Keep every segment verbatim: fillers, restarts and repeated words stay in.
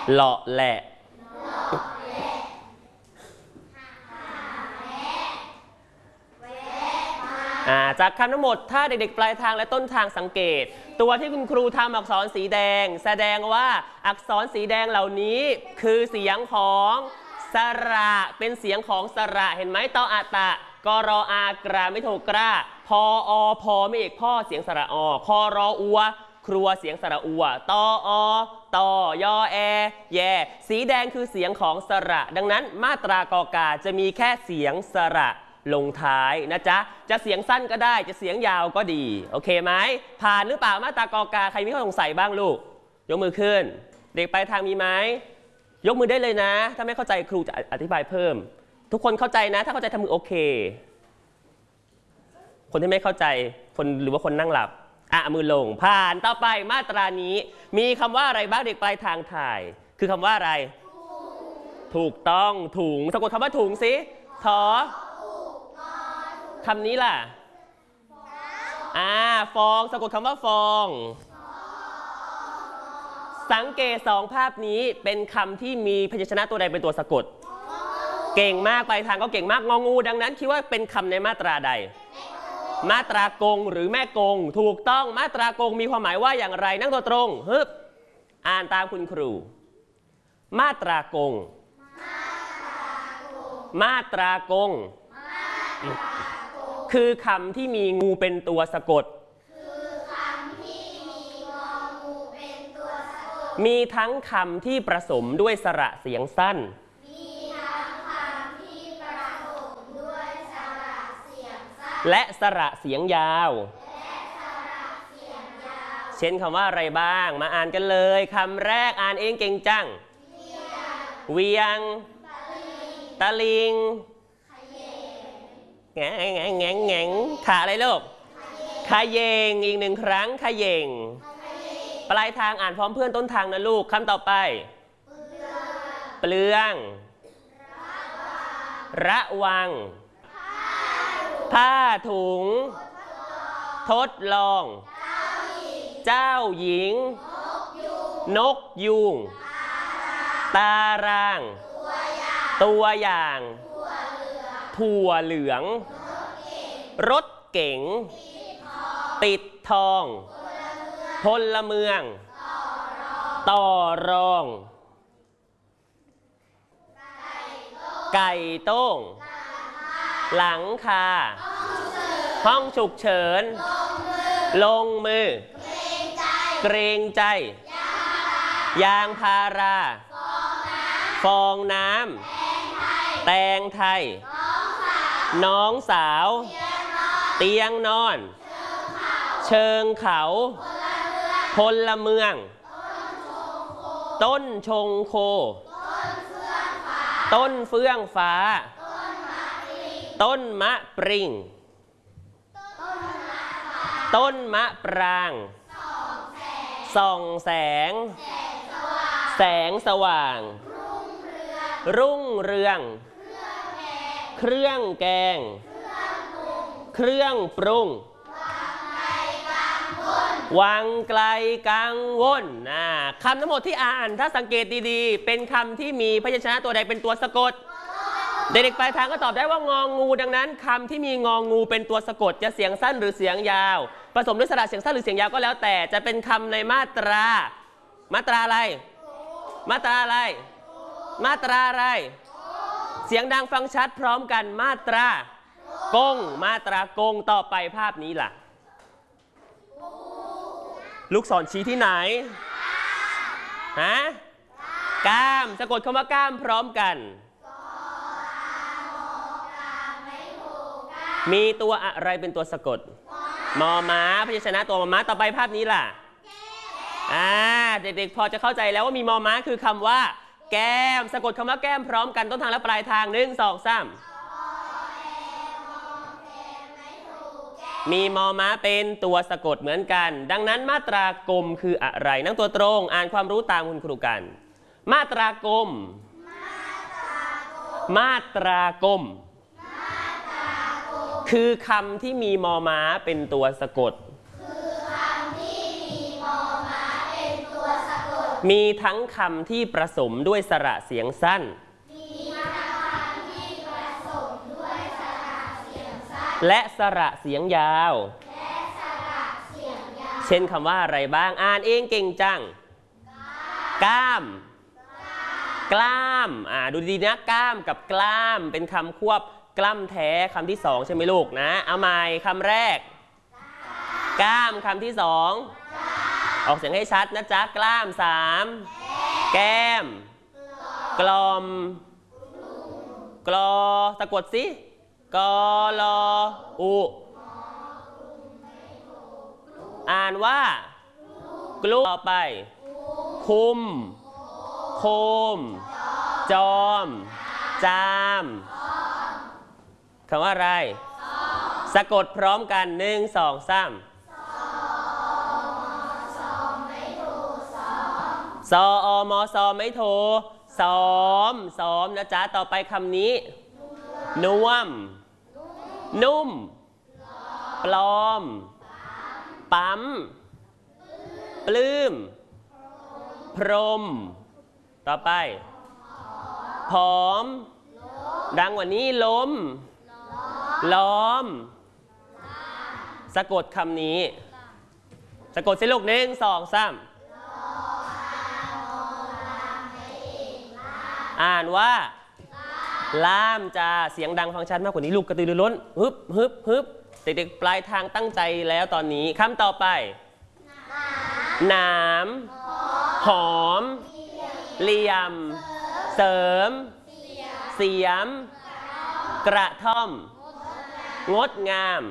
เลาะแหละจากคำทั้งหมดถ้าเด็กๆปลายทางและต้นทางสังเกตตัวที่คุณครูทำอักษรสีแดงแสดงว่าอักษรสีแดงเหล่านี้คือเสียงของสระเป็นเสียงของสระเห็นไหมตออะตะกรออากราไม่โทกราพออพอไม่เอกพ่อเสียงสระอคอรออัวครัวเสียงสระอัวตออตอยอแอแยสีแดงคือเสียงของสระดังนั้นมาตรากอกาจะมีแค่เสียงสระลงท้ายนะจ๊ะจะเสียงสั้นก็ได้จะเสียงยาวก็ดีโอเคไหมผ่านหรือเปล่ามาตรากอกาใครมีข้อสงสัยบ้างลูกยกมือขึ้นเด็กปลายทางมีไหมยกมือได้เลยนะถ้าไม่เข้าใจครูจะอธิบายเพิ่มทุกคนเข้าใจนะถ้าเข้าใจทำมือโอเคคนที่ไม่เข้าใจคนหรือว่าคนนั่งหลับอ่ะมือลงผ่านต่อไปมาตรานี้มีคำว่าอะไรบ้างเด็กปลายทางถ่ายคือคำว่าอะไรถูกต้องถุงสะกดคำว่าถุงสิถอคำนี้ล่ะอ่าฟองสะกดคำว่าฟองสังเกตสองภาพนี้เป็นคำที่มีพยัญชนะตัวใดเป็นตัวสะกดเก่งมากปลายทางก็เก่งมากงองูดังนั้นคิดว่าเป็นคำในมาตราใดมาตรากงหรือแม่กงถูกต้องมาตรากงมีความหมายว่าอย่างไรนั่งตัวตรงฮึบอ่านตามคุณครูมาตรากงมาตรากงคือคำที่มีงูเป็นตัวสะกดมีทั้งคำที่ผสมด้วยสระเสียงสั้นและสระเสียงยาวเช่นคำว่าอะไรบ้างมาอ่านกันเลยคำแรกอ่านเองเก่งจังเวียงตะลิงแงงแงงแงงแงงขาอะไรลูกขยเยงอีกหนึ่งครั้งขยเยงปลายทางอ่านพร้อมเพื่อนต้นทางนะลูกคำต่อไปเปลืองระวังผ้าถุงทดลองเจ้าหญิงนกยูงตารางตัวอย่างถั่วเหลืองรถเก๋งปิดทองพลเมืองต่อรองไก่โต้งหลังคาห้องฉุกเฉินลงมือเกรงใจยางพาราฟองน้ำแตงไทยน้องสาวเตียงนอนเชิงเขาพลเมืองต้นชงโคต้นเฟื่องฟ้าต้นมะปริงต้นมะปรางส่องแสงแสงสว่างรุ่งเรืองเครื่องแกงเครื่องปรุงวังไกลกังวลนะคำทั้งหมดที่อ่านถ้าสังเกตดีๆเป็นคำที่มีพยัญชนะตัวใดเป็นตัวสะกดเด็กๆปลายทางก็ตอบได้ว่างองูดังนั้นคำที่มีงองูเป็นตัวสะกดจะเสียงสั้นหรือเสียงยาวผสมด้วยสระเสียงสั้นหรือเสียงยาวก็แล้วแต่จะเป็นคำในมาตรามาตราอะไรมาตราอะไรมาตราอะไรเสียงดังฟังชัดพร้อมกันมาตรากงมาตรากงต่อไปภาพนี้ล่ะลูกศรชี้ที่ไหนฮะก้ามสะกดคำว่าก้ามพร้อมกันมีตัวอะไรเป็นตัวสะกดมอม้าพยัญชนะตัวมอม้าต่อไปภาพนี้ล่ะอ่าเด็กๆพอจะเข้าใจแล้วว่ามีมอม้าคือคำว่าแก้มสะกดคำว่าแก้มพร้อมกันต้นทางและปลายทางหนึ่งสองสามมีมอม้าเป็นตัวสะกดเหมือนกันดังนั้นมาตรากลมคืออะไรนั่งตัวตรงอ่านความรู้ตามคุณครูกันมาตรากลมมาตรากลมคือคำที่มีมอม้าเป็นตัวสะกดคือคำที่มีมอม้าเป็นตัวสะกดมีทั้งคำที่ผสมด้วยสระเสียงสั้นและสระเสียงยาวเช่นคำว่าอะไรบ้างอ่านเองเก่งจังก้ามกล้ามอ่าดูดีนะก้ามกับกล้ามเป็นคำควบกล้ำแท้คำที่สองใช่ไหมลูกนะเอาใหม่คำแรกก้ามคำที่สองออกเสียงให้ชัดนะจ๊ะกล้ามสามแก้มกลอมกลอสะกดสิกลออุอ่านว่ากลุ่มต่อไปคุมโคมจอมจามคำว่าอะไรสะกดพร้อมกันหนึ่งสองสามซออมอซอไม่โทซ้อมซ้อมนะจ๊ะต่อไปคำนี้น่วมนุ่มปลอมปั๊มปลื้มพรมต่อไปผอมดังกว่านี้ล้มล้อมสะกดคำนี้สะกดสิลูกหนึ่งสองสามอ่านว่าล่ามจะเสียงดังฟังชัดมากกว่านี้ลูกกระตือรือร้นฮึบฮึบฮึบเด็กๆปลายทางตั้งใจแล้วตอนนี้คำต่อไปหนามหอมเหลี่ยมเสริมเสียมกระท่อมงดงาม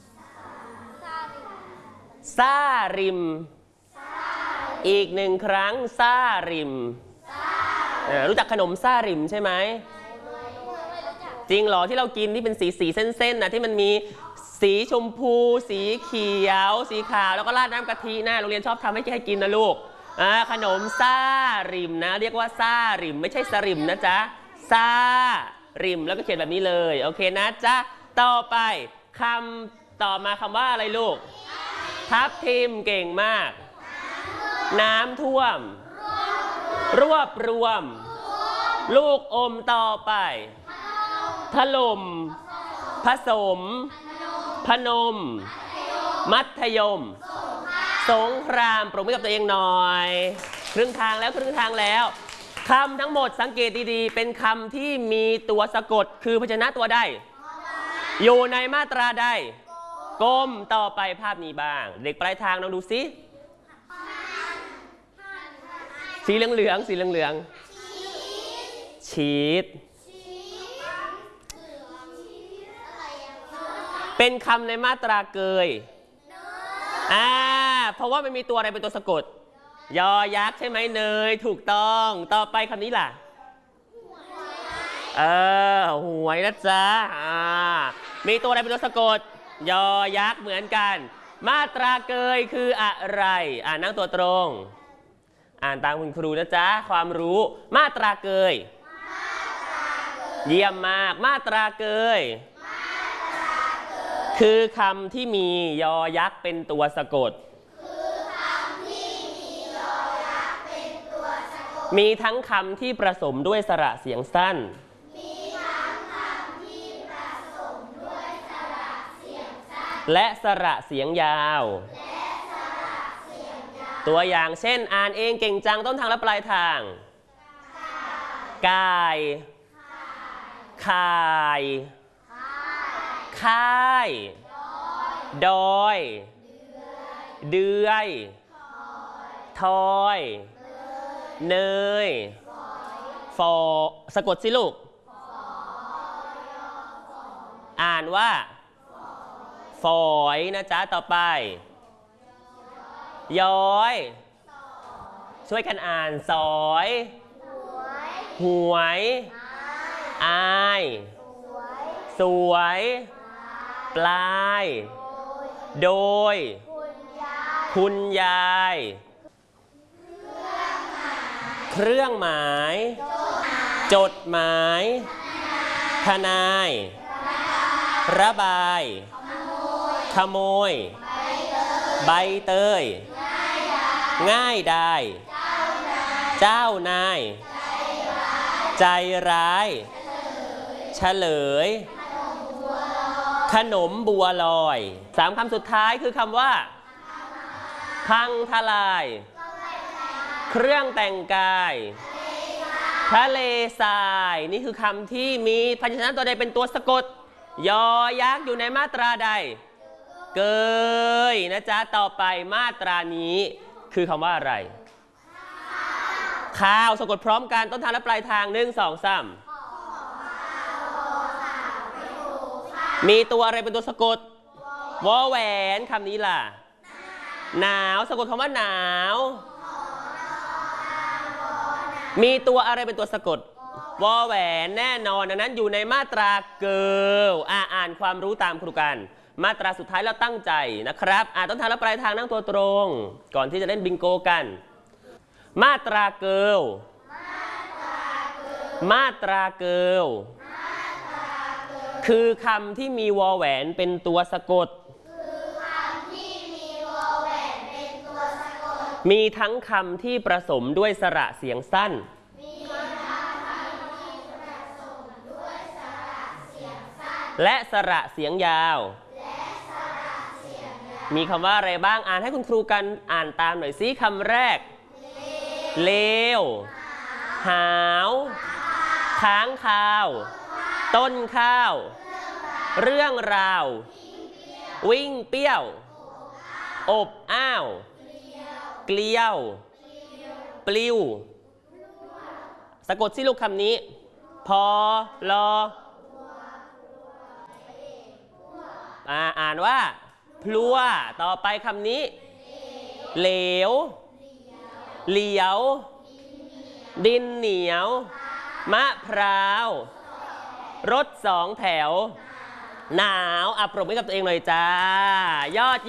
ซ่าริมอีกหนึ่งครั้งซ่าริมรู้จักขนมซ่าริมใช่ไหมจริงเหรอที่เรากินที่เป็นสีสีเส้นๆนะที่มันมีสีชมพูสีเขียวสีขาวแล้วก็ราดน้ำกะทินะโรงเรียนชอบทำให้ให้กินนะลูกขนมซ่าริมนะเรียกว่าซ่าริมไม่ใช่สริมนะจ๊ะซ่าริมแล้วก็เขียนแบบนี้เลยโอเคนะจ๊ะต่อไปคำต่อมาคำว่าอะไรลูกทับทิมเก่งมากน้ำท่วมรวบรวมลูกอมต่อไปถล่มผสมพนมมัธยมสงครามปรบมือกับตัวเองหน่อยครึ่งทางแล้วครึ่งทางแล้วคำทั้งหมดสังเกตดีๆเป็นคำที่มีตัวสะกดคือพยัญชนะตัวใดอยู่ในมาตราใดกลมต่อไปภาพนี้บ้างเด็กปลายทางลองดูสิสีเหลืองๆสีเหลืองๆชีสเป็นคำในมาตราเกยอ่าเพราะว่ามันมีตัวอะไรเป็นตัวสะกดยอยักษ์ใช่ไหมเนยถูกต้องต่อไปคำนี้ล่ะเออหวยนะจ๊ะอ่ามีตัวอะไรเป็นตัวสะกดยอยักษ์เหมือนกันมาตราเกยคืออะไรอ่านั่งตัวตรงอ่านตามคุณครูนะจ๊ะความรู้มาตราเกยเยี่ยมมากมาตราเกยคือคำที่มียอยักษ์เป็นตัวสะกดมีทั้งคำที่ผสมด้วยสระเสียงสั้นและสระเสียงยาวตัวอย่างเช่นอ่านเองเก่งจังต้นทางและปลายทางกายข่ายค่ายดอยเดือยทอยเนยฟอสะกดสิลูกอ่านว่าฝอยนะจ๊ะต่อไปย้อยช่วยกันอ่านสอยหวยอายสวยปลายโดยคุณยายเครื่องหมายจดหมายทนายระบายขโมยใบเตยง่ายได้เจ้านายใจร้ายเฉลยขนมบัวลอยสามคำสุดท้ายคือคำว่าพังทลายเครื่องแต่งกายทะเลทรายนี่คือคำที่มีพยัญชนะตัวใดเป็นตัวสะกดยอยักษ์อยู่ในมาตราใดเกยนะจ๊ะต่อไปมาตรานี้คือคำว่าอะไรข้าวสะกดพร้อมกันต้นทางและปลายทางหนึ่งสองสามมีตัวอะไรเป็นตัวสะกดวอแหวนคำนี้ล่ะหนาวสะกดคำว่าหนาวมีตัวอะไรเป็นตัวสะกดวอแหวนแน่นอนดังนั้นอยู่ในมาตราเกิลอ่าอ่านความรู้ตามครูกันมาตราสุดท้ายแล้วตั้งใจนะครับอ่านต้นทางและปลายทางนั่งตัวตรงก่อนที่จะเล่นบิงโกกันมาตราเกิลมาตราเกิลคือคำที่มีวอแหวนเป็นตัวสะกดมีทั้งคำที่ผสมด้วยสระเสียงสั้นและสระเสียงยาวมีคำว่าอะไรบ้างอ่านให้คุณครูกันอ่านตามหน่อยซิคำแรกเลวหาวค้างคาวต้นข้าวเรื่องราววิ่งเปี้ยวอบอ้าวเกลียวปลิวสะกดสิลูกคำนี้พอลออ่าอ่านว่าพลัวต่อไปคำนี้เหลวเหลียวดินเหนียวมะพร้าวรถสองแถวหนาวอ่ะปรบมือกับตัวเองหน่อยจ้ายอด